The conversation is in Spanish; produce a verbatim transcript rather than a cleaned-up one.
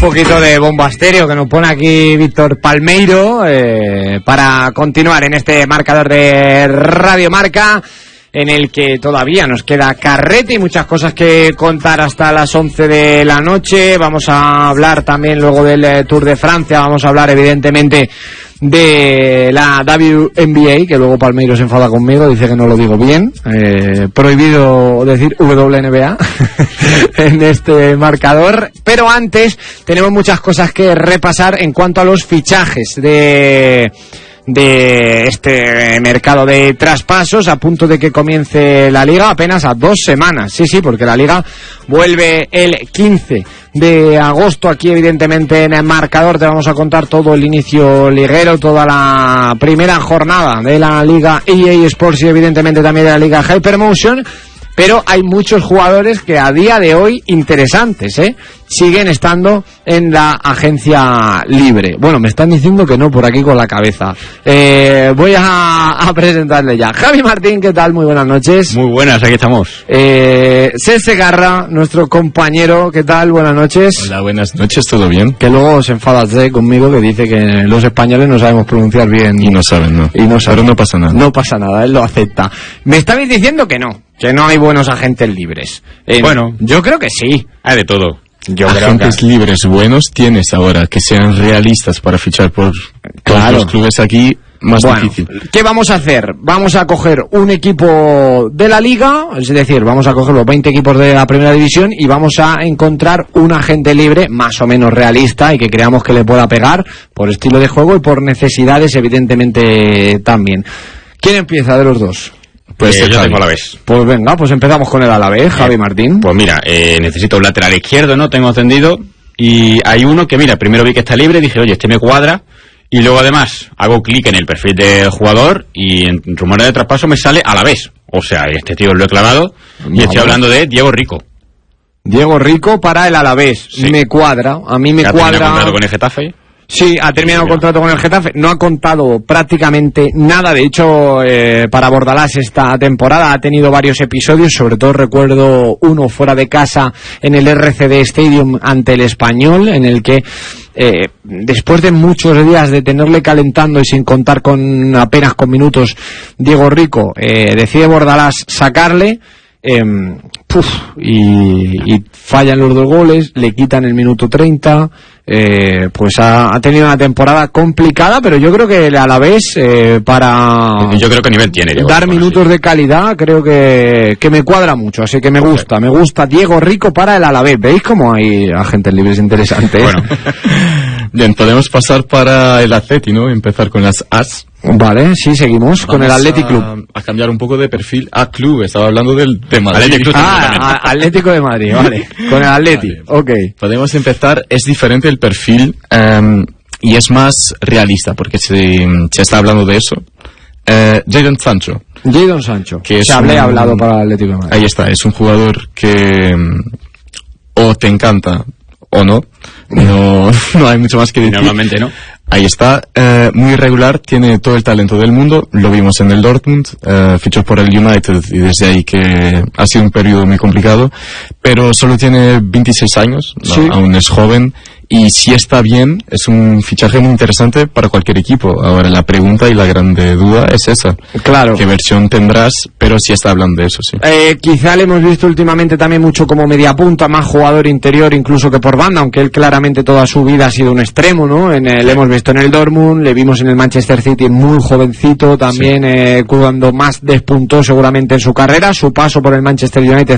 poquito de bomba estéreo que nos pone aquí Víctor Palmeiro eh, para continuar en este marcador de Radio Marca, en el que todavía nos queda carrete y muchas cosas que contar hasta las once de la noche. Vamos a hablar también luego del Tour de Francia, vamos a hablar evidentemente de la W N B A, que luego Palmeiro se enfada conmigo, dice que no lo digo bien, eh, prohibido decir W N B A en este marcador, pero antes tenemos muchas cosas que repasar en cuanto a los fichajes de de este mercado de traspasos, a punto de que comience la Liga, apenas a dos semanas, sí, sí, porque la Liga vuelve el quince de agosto. Aquí evidentemente en el marcador te vamos a contar todo el inicio liguero, toda la primera jornada de la Liga E A Sports y evidentemente también de la Liga Hypermotion. Pero hay muchos jugadores que a día de hoy interesantes, ¿eh? Siguen estando en la agencia libre. Bueno, me están diciendo que no por aquí con la cabeza. Eh, voy a, a presentarle ya. Javi Martín, ¿qué tal? Muy buenas noches. Muy buenas, aquí estamos. Eh, Cesc Garra, nuestro compañero, ¿qué tal? Buenas noches. Hola, buenas noches, ¿todo bien? Que luego se enfada Zé conmigo, que dice que los españoles no sabemos pronunciar bien. Y no saben, ¿no? Y no saben. Pero no pasa nada. No pasa nada, él lo acepta. Me estabais diciendo que no, que no hay buenos agentes libres. Eh, bueno, yo creo que sí. Hay de todo. Yo agentes creo que... libres buenos tienes ahora, que sean realistas para fichar por todos claro. los clubes aquí, más bueno, difícil. ¿Qué vamos a hacer? Vamos a coger un equipo de la Liga, es decir, vamos a coger los veinte equipos de la Primera División y vamos a encontrar un agente libre más o menos realista y que creamos que le pueda pegar por estilo de juego y por necesidades evidentemente también. ¿Quién empieza de los dos? Pues eh, yo tengo Alavés. Pues venga, pues empezamos con el Alavés, Javi eh, Martín. Pues mira, eh, necesito un lateral izquierdo, ¿no? Tengo entendido. Y hay uno que, mira, primero vi que está libre, dije, oye, este me cuadra. Y luego además hago clic en el perfil del jugador y en rumores de traspaso me sale Alavés. O sea, este tío lo he clavado. Y no, estoy hablando de Diego Rico. Diego Rico para el Alavés. Sí. Me cuadra, a mí me ¿Ha cuadra. ¿Ha contrato con el Getafe? Sí, ha terminado el contrato con el Getafe, no ha contado prácticamente nada, de hecho eh, para Bordalás esta temporada ha tenido varios episodios, sobre todo recuerdo uno fuera de casa en el R C D Stadium ante el Español, en el que eh, después de muchos días de tenerle calentando y sin contar con apenas con minutos Diego Rico, eh, decide Bordalás sacarle. Eh, puf, y, y fallan los dos goles, le quitan el minuto treinta, eh, pues ha, ha tenido una temporada complicada, pero yo creo que el Alavés eh, para yo creo que nivel tiene Diego dar Rico, minutos sí. de calidad creo que, que me cuadra mucho, así que me gusta, me gusta Diego Rico para el Alavés. ¿Veis cómo hay agentes libres interesantes? Bueno. Bien, podemos pasar para el Atleti, ¿no? Empezar con las As. Vale, sí, seguimos Vamos con el Athletic a, Club. A cambiar un poco de perfil a club, estaba hablando del de Madrid. Atlético ah, a, Atlético de Madrid, vale. Con el Athletic, vale. Ok. Podemos empezar, es diferente el perfil um, y es más realista, porque se, se está hablando de eso. Uh, Jadon Sancho. Jadon Sancho, que se hablé hablado para el Atlético de Madrid. Ahí está, es un jugador que um, o te encanta o no. No, no hay mucho más que decir. Normalmente no. Ahí está, eh, muy regular, tiene todo el talento del mundo, lo vimos en el Dortmund, eh, fichó por el United y desde ahí que ha sido un periodo muy complicado, pero solo tiene veintiséis años, ¿no? Sí. Aún es joven y si está bien, es un fichaje muy interesante para cualquier equipo. Ahora la pregunta y la grande duda es esa. Claro. ¿Qué versión tendrás? Pero sí está hablando de eso, sí. Eh, quizá le hemos visto últimamente también mucho como mediapunta, más jugador interior incluso que por banda, aunque él claramente toda su vida ha sido un extremo, ¿no? En el, le hemos visto en el Dortmund, le vimos en el Manchester City muy jovencito, también sí. eh, cuando más despuntó seguramente en su carrera. Su paso por el Manchester United